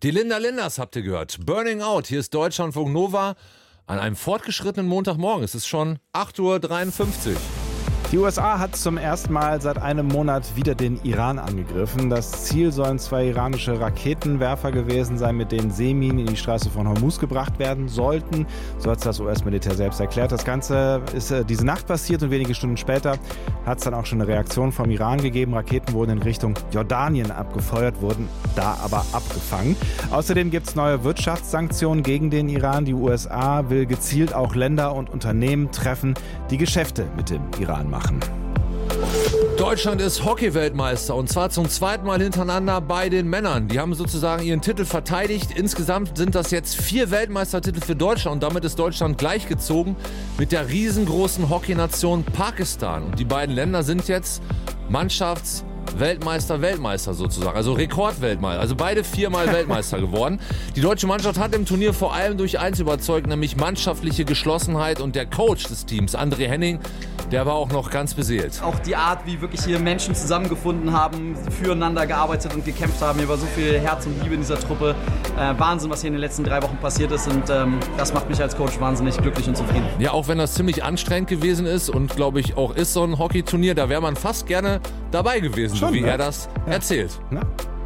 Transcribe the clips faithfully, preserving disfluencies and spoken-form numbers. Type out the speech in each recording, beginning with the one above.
Die Linda Linders habt ihr gehört. Burning Out. Hier ist Deutschlandfunk Nova an einem fortgeschrittenen Montagmorgen. Es ist schon acht Uhr dreiundfünfzig. Die U S A hat zum ersten Mal seit einem Monat wieder den Iran angegriffen. Das Ziel sollen zwei iranische Raketenwerfer gewesen sein, mit denen Seeminen in die Straße von Hormuz gebracht werden sollten. So hat es das U S-Militär selbst erklärt. Das Ganze ist äh, diese Nacht passiert und wenige Stunden später hat es dann auch schon eine Reaktion vom Iran gegeben. Raketen wurden in Richtung Jordanien abgefeuert, wurden da aber abgefangen. Außerdem gibt es neue Wirtschaftssanktionen gegen den Iran. Die U S A will gezielt auch Länder und Unternehmen treffen, die Geschäfte mit dem Iran machen. Deutschland ist Hockey-Weltmeister und zwar zum zweiten Mal hintereinander bei den Männern. Die haben sozusagen ihren Titel verteidigt. Insgesamt sind das jetzt vier Weltmeistertitel für Deutschland und damit ist Deutschland gleichgezogen mit der riesengroßen Hockeynation Pakistan. Und die beiden Länder sind jetzt Mannschafts- Weltmeister, Weltmeister sozusagen, also Rekordweltmeister, also beide viermal Weltmeister geworden. Die deutsche Mannschaft hat im Turnier vor allem durch eins überzeugt, nämlich mannschaftliche Geschlossenheit, und der Coach des Teams, André Henning, der war auch noch ganz beseelt. Auch die Art, wie wirklich hier Menschen zusammengefunden haben, füreinander gearbeitet und gekämpft haben, hier war so viel Herz und Liebe in dieser Truppe. Äh, Wahnsinn, was hier in den letzten drei Wochen passiert ist, und ähm, das macht mich als Coach wahnsinnig glücklich und zufrieden. Ja, auch wenn das ziemlich anstrengend gewesen ist und glaube ich auch ist so ein Hockeyturnier, da wäre man fast gerne dabei gewesen. Schon, wie ne? er das ja. erzählt. Ja.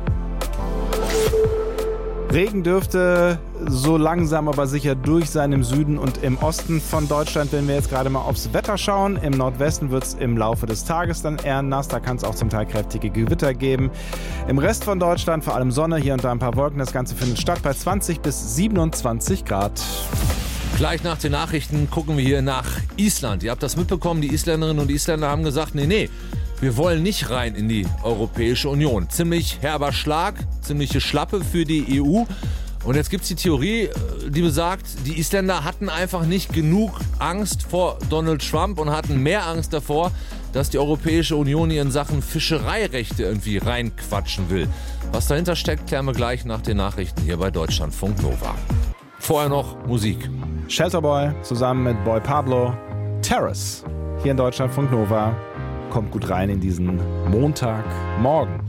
Regen dürfte so langsam aber sicher durch sein im Süden und im Osten von Deutschland. Wenn wir jetzt gerade mal aufs Wetter schauen, im Nordwesten wird es im Laufe des Tages dann eher nass. Da kann es auch zum Teil kräftige Gewitter geben. Im Rest von Deutschland vor allem Sonne, hier und da ein paar Wolken. Das Ganze findet statt bei zwanzig bis siebenundzwanzig Grad. Gleich nach den Nachrichten gucken wir hier nach Island. Ihr habt das mitbekommen, die Isländerinnen und Isländer haben gesagt, nee, nee, wir wollen nicht rein in die Europäische Union. Ziemlich herber Schlag, ziemliche Schlappe für die E U. Und jetzt gibt es die Theorie, die besagt, die Isländer hatten einfach nicht genug Angst vor Donald Trump und hatten mehr Angst davor, dass die Europäische Union in Sachen Fischereirechte irgendwie reinquatschen will. Was dahinter steckt, klären wir gleich nach den Nachrichten hier bei Deutschlandfunk Nova. Vorher noch Musik. Shelterboy zusammen mit Boy Pablo, Terrace, hier in Deutschlandfunk Nova. Kommt gut rein in diesen Montagmorgen.